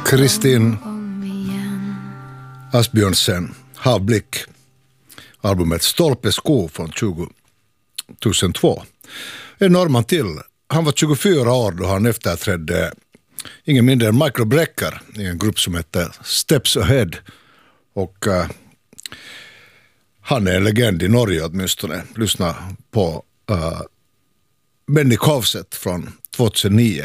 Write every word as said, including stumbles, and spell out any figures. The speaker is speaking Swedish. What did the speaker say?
Kristin Asbjörnsen, Havblick, albumet Stolpesko från tjugohundratvå. En norrman till. Han var tjugofyra år då han efterträdde ingen mindre än Michael Brecker i en grupp som heter Steps Ahead. Och uh, han är en legend i Norge åtminstone. Lyssna på uh, Benny Kovset från tjugohundranio.